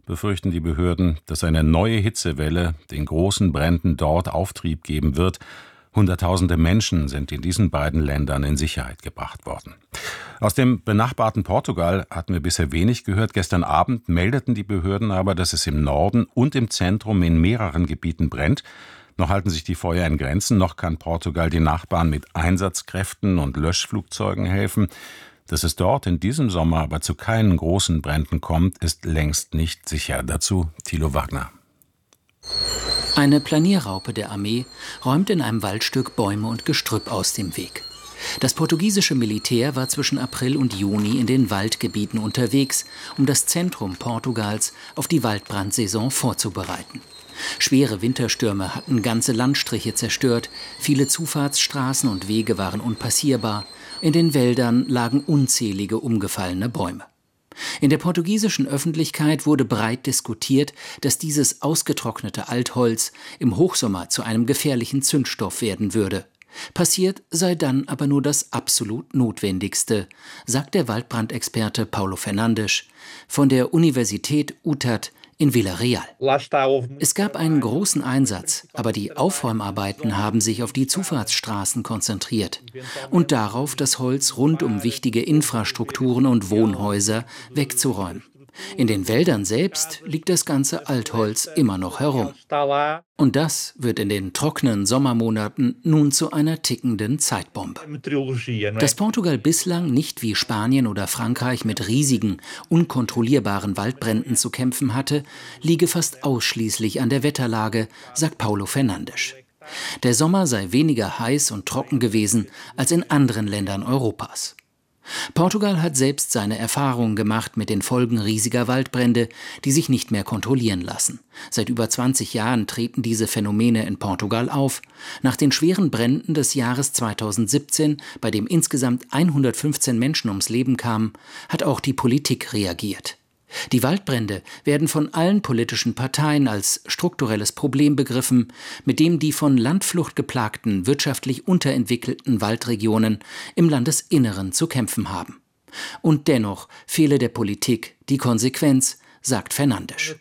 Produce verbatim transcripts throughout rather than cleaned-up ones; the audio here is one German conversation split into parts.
befürchten die Behörden, dass eine neue Hitzewelle den großen Bränden dort Auftrieb geben wird. Hunderttausende Menschen sind in diesen beiden Ländern in Sicherheit gebracht worden. Aus dem benachbarten Portugal hatten wir bisher wenig gehört. Gestern Abend meldeten die Behörden aber, dass es im Norden und im Zentrum in mehreren Gebieten brennt. Noch halten sich die Feuer in Grenzen, noch kann Portugal den Nachbarn mit Einsatzkräften und Löschflugzeugen helfen. Dass es dort in diesem Sommer aber zu keinen großen Bränden kommt, ist längst nicht sicher. Dazu Thilo Wagner. Eine Planierraupe der Armee räumt in einem Waldstück Bäume und Gestrüpp aus dem Weg. Das portugiesische Militär war zwischen April und Juni in den Waldgebieten unterwegs, um das Zentrum Portugals auf die Waldbrandsaison vorzubereiten. Schwere Winterstürme hatten ganze Landstriche zerstört, viele Zufahrtsstraßen und Wege waren unpassierbar, in den Wäldern lagen unzählige umgefallene Bäume. In der portugiesischen Öffentlichkeit wurde breit diskutiert, dass dieses ausgetrocknete Altholz im Hochsommer zu einem gefährlichen Zündstoff werden würde. Passiert sei dann aber nur das absolut Notwendigste, sagt der Waldbrandexperte Paulo Fernandes von der Universität U T A D in Villarreal. Es gab einen großen Einsatz, aber die Aufräumarbeiten haben sich auf die Zufahrtsstraßen konzentriert und darauf, das Holz rund um wichtige Infrastrukturen und Wohnhäuser wegzuräumen. In den Wäldern selbst liegt das ganze Altholz immer noch herum. Und das wird in den trockenen Sommermonaten nun zu einer tickenden Zeitbombe. Dass Portugal bislang nicht wie Spanien oder Frankreich mit riesigen, unkontrollierbaren Waldbränden zu kämpfen hatte, liege fast ausschließlich an der Wetterlage, sagt Paulo Fernandes. Der Sommer sei weniger heiß und trocken gewesen als in anderen Ländern Europas. Portugal hat selbst seine Erfahrungen gemacht mit den Folgen riesiger Waldbrände, die sich nicht mehr kontrollieren lassen. Seit über zwanzig Jahren treten diese Phänomene in Portugal auf. Nach den schweren Bränden des Jahres zweitausendsiebzehn, bei dem insgesamt hundertfünfzehn Menschen ums Leben kamen, hat auch die Politik reagiert. Die Waldbrände werden von allen politischen Parteien als strukturelles Problem begriffen, mit dem die von Landflucht geplagten, wirtschaftlich unterentwickelten Waldregionen im Landesinneren zu kämpfen haben. Und dennoch fehle der Politik die Konsequenz, sagt Fernandes.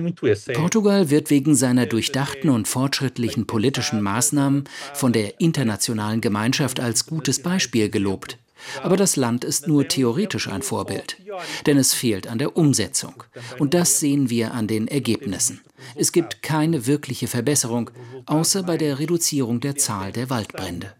Portugal wird wegen seiner durchdachten und fortschrittlichen politischen Maßnahmen von der internationalen Gemeinschaft als gutes Beispiel gelobt. Aber das Land ist nur theoretisch ein Vorbild, denn es fehlt an der Umsetzung. Und das sehen wir an den Ergebnissen. Es gibt keine wirkliche Verbesserung, außer bei der Reduzierung der Zahl der Waldbrände.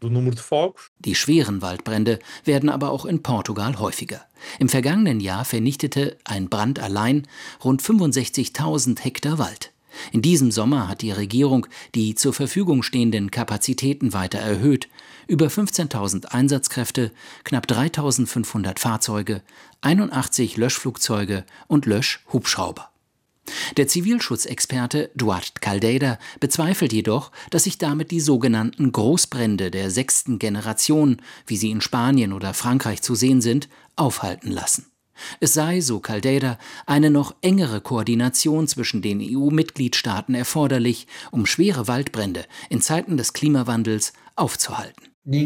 Die schweren Waldbrände werden aber auch in Portugal häufiger. Im vergangenen Jahr vernichtete ein Brand allein rund fünfundsechzigtausend Hektar Wald. In diesem Sommer hat die Regierung die zur Verfügung stehenden Kapazitäten weiter erhöht. Über fünfzehntausend Einsatzkräfte, knapp dreitausendfünfhundert Fahrzeuge, einundachtzig Löschflugzeuge und Löschhubschrauber. Der Zivilschutzexperte Duarte Caldeira bezweifelt jedoch, dass sich damit die sogenannten Großbrände der sechsten Generation, wie sie in Spanien oder Frankreich zu sehen sind, aufhalten lassen. Es sei, so Caldeira, eine noch engere Koordination zwischen den E U-Mitgliedstaaten erforderlich, um schwere Waldbrände in Zeiten des Klimawandels aufzuhalten.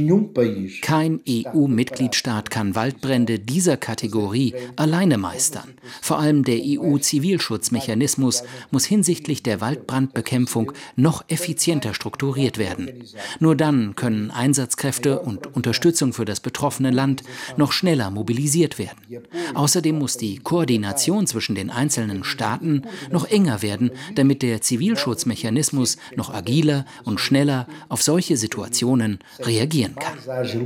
Kein E U-Mitgliedstaat kann Waldbrände dieser Kategorie alleine meistern. Vor allem der E U-Zivilschutzmechanismus muss hinsichtlich der Waldbrandbekämpfung noch effizienter strukturiert werden. Nur dann können Einsatzkräfte und Unterstützung für das betroffene Land noch schneller mobilisiert werden. Außerdem muss die Koordination zwischen den einzelnen Staaten noch enger werden, damit der Zivilschutzmechanismus noch agiler und schneller auf solche Situationen reagieren kann.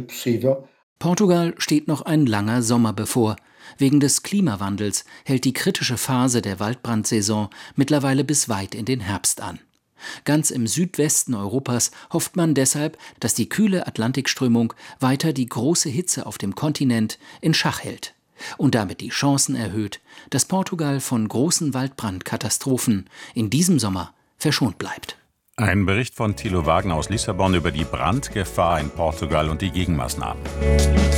Portugal steht noch ein langer Sommer bevor. Wegen des Klimawandels hält die kritische Phase der Waldbrandsaison mittlerweile bis weit in den Herbst an. Ganz im Südwesten Europas hofft man deshalb, dass die kühle Atlantikströmung weiter die große Hitze auf dem Kontinent in Schach hält und damit die Chancen erhöht, dass Portugal von großen Waldbrandkatastrophen in diesem Sommer verschont bleibt. Ein Bericht von Thilo Wagner aus Lissabon über die Brandgefahr in Portugal und die Gegenmaßnahmen.